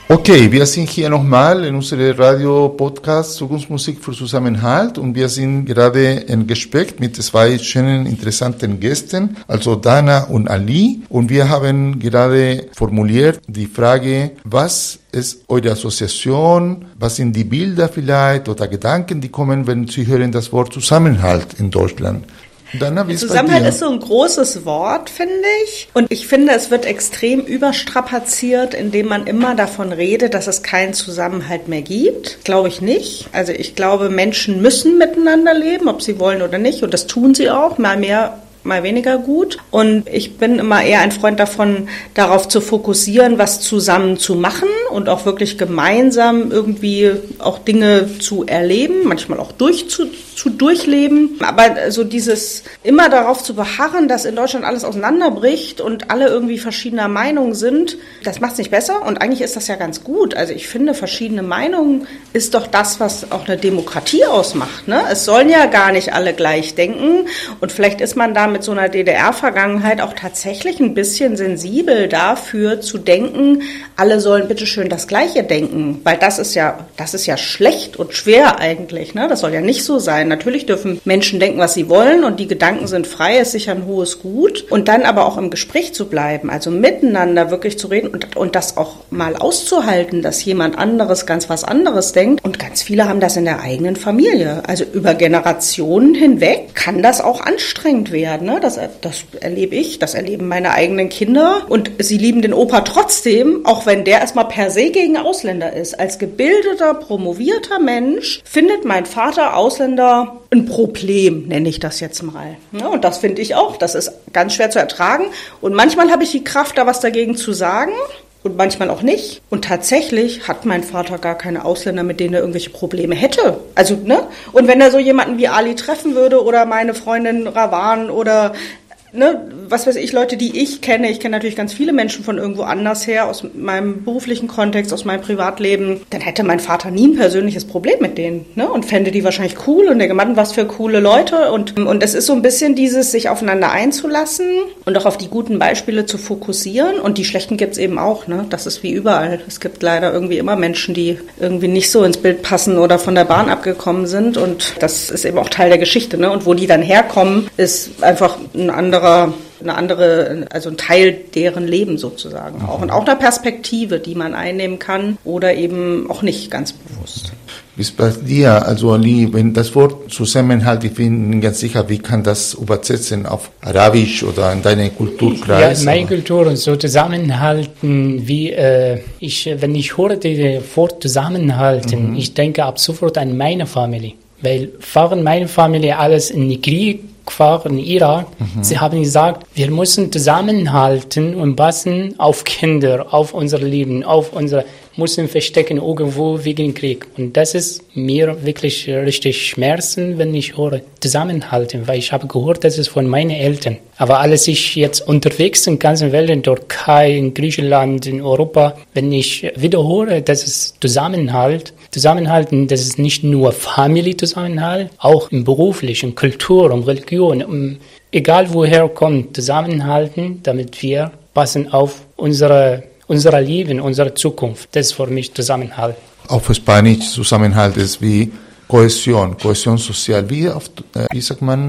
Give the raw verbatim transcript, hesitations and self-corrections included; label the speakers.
Speaker 1: Okay, wir sind hier nochmal in unserem Radio-Podcast Zukunftsmusik für Zusammenhalt und wir sind gerade im Gespräch mit zwei schönen, interessanten Gästen, also Dana und Ali. Und wir haben gerade formuliert die Frage, was ist eure Assoziation, was sind die Bilder vielleicht oder Gedanken, die kommen, wenn Sie hören das Wort Zusammenhalt in Deutschland? Dana, wie ist
Speaker 2: Zusammenhalt ist so ein großes Wort, finde ich. Und ich finde, es wird extrem überstrapaziert, indem man immer davon redet, dass es keinen Zusammenhalt mehr gibt. Glaube ich nicht. Also ich glaube, Menschen müssen miteinander leben, ob sie wollen oder nicht. Und das tun sie auch, mal mehr, mal weniger gut. Und ich bin immer eher ein Freund davon, darauf zu fokussieren, was zusammen zu machen und auch wirklich gemeinsam irgendwie auch Dinge zu erleben, manchmal auch durchzu, zu durchleben. Aber so dieses immer darauf zu beharren, dass in Deutschland alles auseinanderbricht und alle irgendwie verschiedener Meinung sind, das macht es nicht besser. Und eigentlich ist das ja ganz gut. Also ich finde, verschiedene Meinungen ist doch das, was auch eine Demokratie ausmacht, ne? Es sollen ja gar nicht alle gleich denken. Und vielleicht ist man da mit so einer D D R-Vergangenheit auch tatsächlich ein bisschen sensibel dafür zu denken, alle sollen bitteschön das Gleiche denken. Weil das ist ja, das ist ja schlecht und schwer eigentlich, ne? Das soll ja nicht so sein. Natürlich dürfen Menschen denken, was sie wollen und die Gedanken sind frei, ist sicher ein hohes Gut. Und dann aber auch im Gespräch zu bleiben, also miteinander wirklich zu reden und, und das auch mal auszuhalten, dass jemand anderes ganz was anderes denkt. Und ganz viele haben das in der eigenen Familie. Also über Generationen hinweg kann das auch anstrengend werden. Ne? Das, das erlebe ich, das erleben meine eigenen Kinder. Und sie lieben den Opa trotzdem, auch wenn der erstmal per se gegen Ausländer ist. Als gebildeter, promovierter Mensch findet mein Vater Ausländer ein Problem, nenne ich das jetzt mal. Ja, und das finde ich auch, das ist ganz schwer zu ertragen. Und manchmal habe ich die Kraft, da was dagegen zu sagen und manchmal auch nicht. Und tatsächlich hat mein Vater gar keine Ausländer, mit denen er irgendwelche Probleme hätte. Also, ne? Und wenn er so jemanden wie Ali treffen würde oder meine Freundin Rawan oder ne, was weiß ich, Leute, die ich kenne, ich kenne natürlich ganz viele Menschen von irgendwo anders her, aus meinem beruflichen Kontext, aus meinem Privatleben, dann hätte mein Vater nie ein persönliches Problem mit denen, ne, und fände die wahrscheinlich cool und der Mann, was für coole Leute und, und es ist so ein bisschen dieses, sich aufeinander einzulassen und auch auf die guten Beispiele zu fokussieren und die schlechten gibt's eben auch, ne, das ist wie überall. Es gibt leider irgendwie immer Menschen, die irgendwie nicht so ins Bild passen oder von der Bahn abgekommen sind und das ist eben auch Teil der Geschichte, ne, und wo die dann herkommen, ist einfach ein anderer eine andere, also ein Teil deren Leben sozusagen auch. Und auch eine Perspektive, die man einnehmen kann oder eben auch nicht ganz bewusst.
Speaker 1: Wie ist bei dir, also Ali, wenn das Wort Zusammenhalt, ich bin nicht ganz sicher, wie kann das übersetzen auf Arabisch oder in deine Kulturkreis?
Speaker 3: Ja, in meine Kultur, so zusammenhalten, wie äh, ich, wenn ich höre das Wort zusammenhalten, mhm. ich denke ab sofort an meine Familie. Weil fahren meine Familie alles in den Krieg, gefahren in Irak. Mhm. Sie haben gesagt, wir müssen zusammenhalten und passen auf Kinder, auf unser Leben, auf unsere, müssen verstecken irgendwo wegen Krieg. Und das ist mir wirklich richtig Schmerzen, wenn ich höre, zusammenhalten, weil ich habe gehört, das ist von meinen Eltern. Aber als ich jetzt unterwegs in der ganzen Welt, in Türkei, in Griechenland, in Europa, wenn ich wiederhole, das ist Zusammenhalt, Zusammenhalten, das ist nicht nur Familienzusammenhalt, auch im beruflichen, Kultur, um Religion, um, egal woher kommt, zusammenhalten, damit wir passen auf unsere, unser Leben, unsere Zukunft. Das ist für mich Zusammenhalt.
Speaker 1: Auf Spanisch Zusammenhalt ist wie Kohäsion, Kohäsion sozial. Wie, auf, wie sagt man